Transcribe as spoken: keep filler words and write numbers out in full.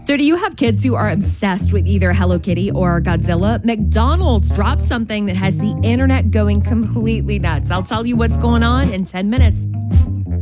So do you have kids who are obsessed with either Hello Kitty or Godzilla? McDonald's dropped something that has the internet going completely nuts. I'll tell you what's going on in ten minutes.